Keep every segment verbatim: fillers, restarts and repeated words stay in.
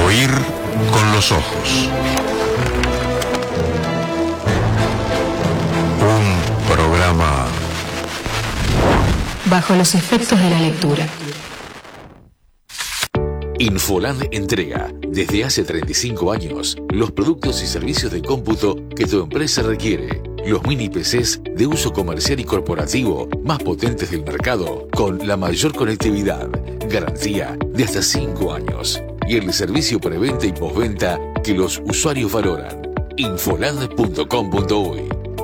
Oír con los ojos. Un programa bajo los efectos de la lectura. Infoland entrega, desde hace treinta y cinco años, los productos y servicios de cómputo que tu empresa requiere. Los mini P Cs de uso comercial y corporativo más potentes del mercado, con la mayor conectividad, garantía de hasta cinco años y el servicio preventa y postventa que los usuarios valoran. Infoland punto com punto uy.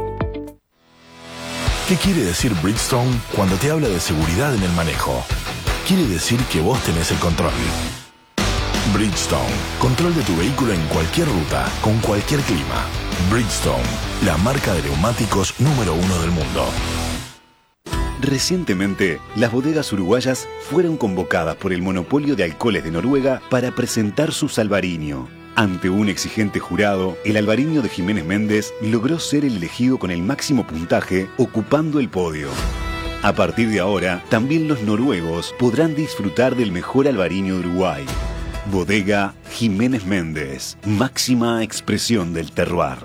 ¿Qué quiere decir Bridgestone cuando te habla de seguridad en el manejo? Quiere decir que vos tenés el control. Bridgestone, control de tu vehículo en cualquier ruta, con cualquier clima. Bridgestone, la marca de neumáticos número uno del mundo. Recientemente, las bodegas uruguayas fueron convocadas por el monopolio de alcoholes de Noruega para presentar su Albariño. Ante un exigente jurado, el Albariño de Jiménez Méndez logró ser el elegido con el máximo puntaje, ocupando el podio. A partir de ahora, también los noruegos podrán disfrutar del mejor Albariño de Uruguay. Bodega Jiménez Méndez, máxima expresión del terroir.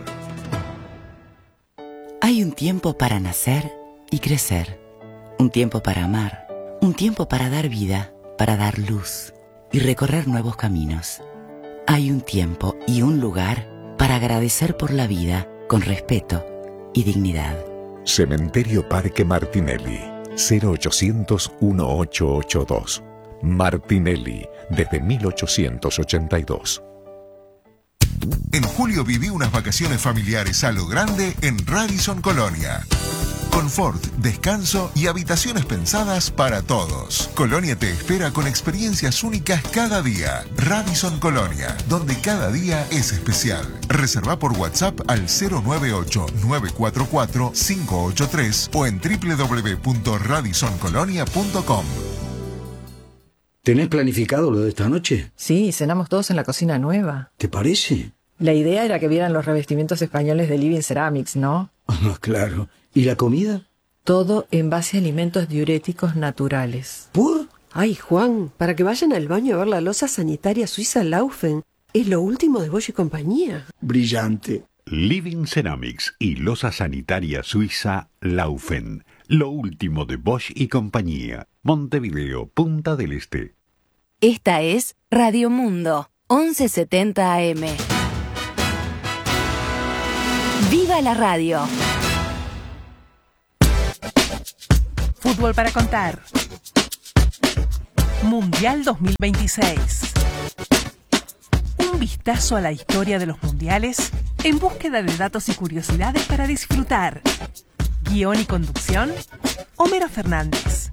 Hay un tiempo para nacer y crecer. Un tiempo para amar. Un tiempo para dar vida, para dar luz y recorrer nuevos caminos. Hay un tiempo y un lugar para agradecer por la vida con respeto y dignidad. Cementerio Parque Martinelli, cero ochocientos dieciocho ochenta y dos. Martinelli, desde mil ochocientos ochenta y dos. En julio viví unas vacaciones familiares a lo grande en Radisson Colonia. Confort, descanso y habitaciones pensadas para todos. Colonia te espera con experiencias únicas cada día. Radisson Colonia, donde cada día es especial. Reserva por WhatsApp al cero nueve ocho nueve cuatro cuatro cinco ocho tres o en doble u doble u doble u punto radisson colonia punto com. ¿Tenés planificado lo de esta noche? Sí, cenamos todos en la cocina nueva. ¿Te parece? La idea era que vieran los revestimientos españoles de Living Ceramics, ¿no? Ah, claro. ¿Y la comida? Todo en base a alimentos diuréticos naturales. ¿Por? Ay, Juan, para que vayan al baño a ver la loza sanitaria suiza Laufen. Es lo último de Bosch y compañía. Brillante. Living Ceramics y loza sanitaria suiza Laufen. Lo último de Bosch y compañía. Montevideo, Punta del Este. Esta es Radio Mundo, once setenta A M. ¡Viva la radio! Fútbol para contar. Mundial dos mil veintiséis. Un vistazo a la historia de los mundiales en búsqueda de datos y curiosidades para disfrutar. Guión y conducción, Homero Fernández.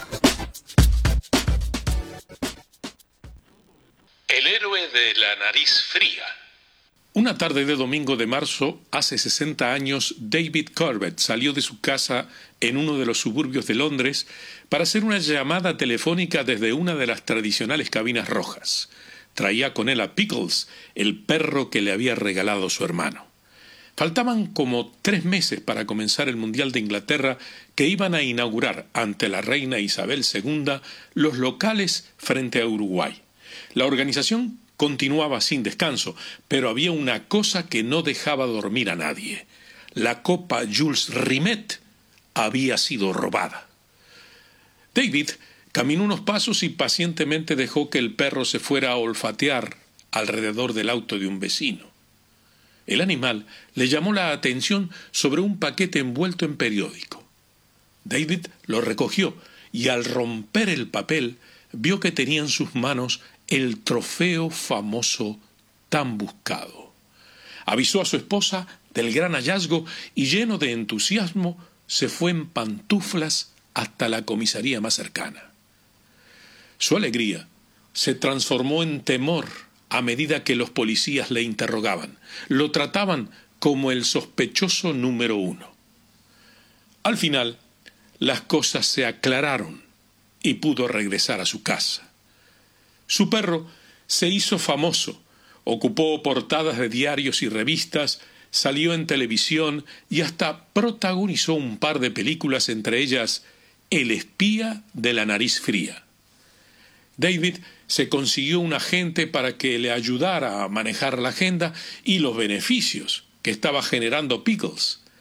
El héroe de la nariz fría. Una tarde de domingo de marzo, hace sesenta años, David Corbett salió de su casa en uno de los suburbios de Londres para hacer una llamada telefónica desde una de las tradicionales cabinas rojas. Traía con él a Pickles, el perro que le había regalado su hermano. Faltaban como tres meses para comenzar el Mundial de Inglaterra, que iban a inaugurar ante la reina Isabel segunda los locales frente a Uruguay. La organización continuaba sin descanso, pero había una cosa que no dejaba dormir a nadie. La Copa Jules Rimet había sido robada. David caminó unos pasos y pacientemente dejó que el perro se fuera a olfatear alrededor del auto de un vecino. El animal le llamó la atención sobre un paquete envuelto en periódico. David lo recogió y al romper el papel vio que tenía en sus manos el trofeo famoso tan buscado. Avisó a su esposa del gran hallazgo y lleno de entusiasmo se fue en pantuflas hasta la comisaría más cercana. Su alegría se transformó en temor a medida que los policías le interrogaban. Lo trataban como el sospechoso número uno. Al final, las cosas se aclararon y pudo regresar a su casa. Su perro se hizo famoso, ocupó portadas de diarios y revistas, salió en televisión y hasta protagonizó un par de películas, entre ellas El espía de la nariz fría. David se consiguió un agente para que le ayudara a manejar la agenda y los beneficios que estaba generando Pickles.